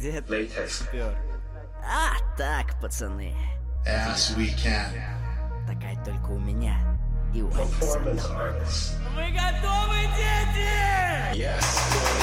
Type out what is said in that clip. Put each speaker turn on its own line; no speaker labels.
Дед
Latex.
пёр. А, так, пацаны.
As we can.
Такая только у меня и у Алекса.
Performance artists.
Вы готовы, дети?
Yes.